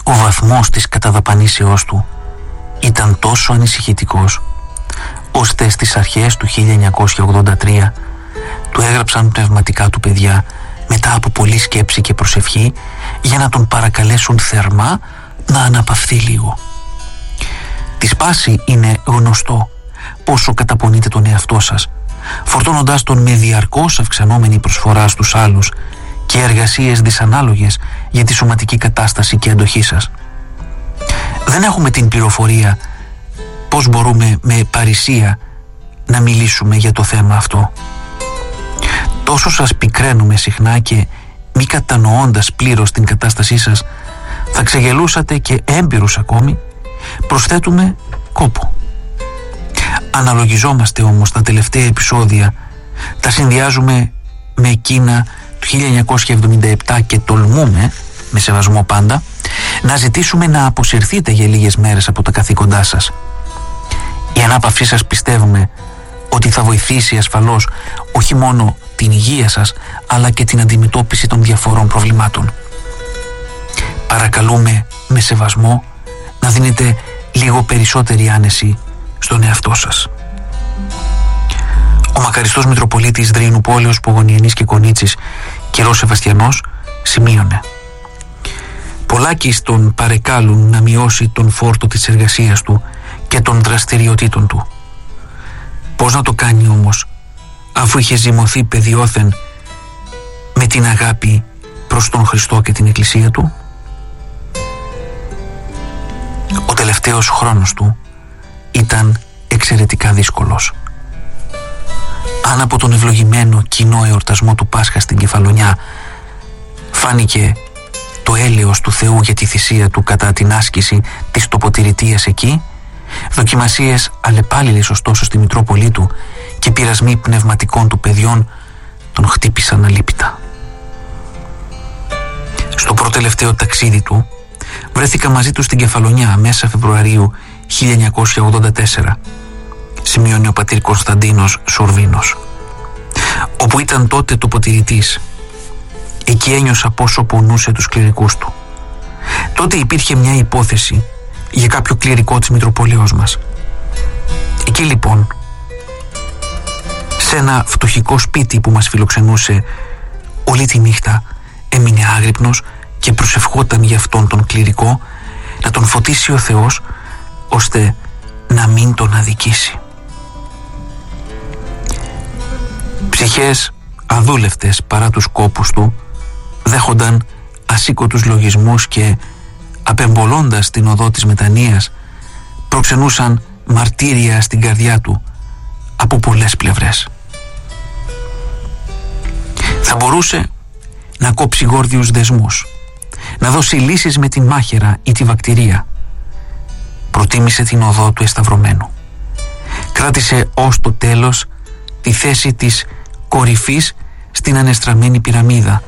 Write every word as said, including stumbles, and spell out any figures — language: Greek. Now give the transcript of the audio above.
ο βαθμός της καταδαπανήσεώς του ήταν τόσο ανησυχητικός, ώστε στις αρχές του χίλια εννιακόσια ογδόντα τρία του έγραψαν πνευματικά του παιδιά μετά από πολλή σκέψη και προσευχή για να τον παρακαλέσουν θερμά να αναπαυθεί λίγο. Τη πάση είναι γνωστό πόσο καταπονείτε τον εαυτό σας, φορτώνοντάς τον με διαρκώς αυξανόμενη προσφορά στους άλλους και εργασίες δυσανάλογες για τη σωματική κατάσταση και αντοχή σας. Δεν έχουμε την πληροφορία πώς μπορούμε με παρησία να μιλήσουμε για το θέμα αυτό. Τόσο σας πικραίνουμε συχνά και μη κατανοώντας πλήρως την κατάστασή σας θα ξεγελούσατε και έμπειρους ακόμη, προσθέτουμε κόπο. Αναλογιζόμαστε όμως τα τελευταία επεισόδια, τα συνδυάζουμε με εκείνα του χίλια εννιακόσια εβδομήντα επτά και τολμούμε, με σεβασμό πάντα, να ζητήσουμε να αποσυρθείτε για λίγες μέρες από τα καθήκοντά σας. Η ανάπαυσή σας πιστεύουμε ότι θα βοηθήσει ασφαλώς όχι μόνο την υγεία σας, αλλά και την αντιμετώπιση των διαφορών προβλημάτων. Παρακαλούμε με σεβασμό να δίνετε λίγο περισσότερη άνεση στον εαυτό σας. Ο μακαριστός Μητροπολίτης Δρύινου Πόλεως, Πογονιανής και Κονίτσης, κ. Σεβαστιανός, σημείωνε: πολλάκις τον παρεκάλουν να μειώσει τον φόρτο της εργασίας του και των δραστηριοτήτων του. Πώς να το κάνει όμως, αφού είχε ζυμωθεί παιδιόθεν με την αγάπη προς τον Χριστό και την Εκκλησία του? Ο τελευταίος χρόνος του ήταν εξαιρετικά δύσκολος. Αν από τον ευλογημένο κοινό εορτασμό του Πάσχα στην Κεφαλονιά φάνηκε το έλεος του Θεού για τη θυσία του κατά την άσκηση της τοποτηρητείας εκεί, δοκιμασίες αλλεπάλληλες ωστόσο στη Μητρόπολη του και πειρασμοί πνευματικών του παιδιών τον χτύπησαν αλίπητα. Στο προτελευταίο ταξίδι του βρέθηκα μαζί του στην Κεφαλονιά μέσα Φεβρουαρίου χίλια εννιακόσια ογδόντα τέσσερα, σημειώνει ο πατήρ Κωνσταντίνος Σουρβίνος, όπου ήταν τότε τοποτηρητής. Εκεί ένιωσα πόσο πονούσε τους κληρικούς του. Τότε υπήρχε μια υπόθεση για κάποιο κληρικό της Μητροπολεως μας. Εκεί λοιπόν, σε ένα φτωχικό σπίτι που μας φιλοξενούσε, όλη τη νύχτα έμεινε άγρυπνος και προσευχόταν για αυτόν τον κληρικό να τον φωτίσει ο Θεός ώστε να μην τον αδικήσει. Ψυχές αδούλευτες παρά τους κόπους του δέχονταν ασήκωτους λογισμούς και απεμπολώντας την οδό της μετανοίας προξενούσαν μαρτύρια στην καρδιά του από πολλές πλευρές. Θα μπορούσε να κόψει γόρδιους δεσμούς, να δώσει λύσεις με την μάχαιρα ή τη βακτηρία. Προτίμησε την οδό του εσταυρωμένου. Κράτησε ως το τέλος τη θέση της κορυφής στην ανεστραμμένη πυραμίδα